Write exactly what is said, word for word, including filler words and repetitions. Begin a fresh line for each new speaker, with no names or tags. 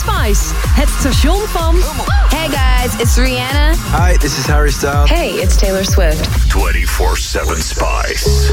Spice, het station van...
Hey guys, it's Rihanna.
Hi, this is Harry Styles.
Hey, it's Taylor Swift.
twenty-four seven Spice.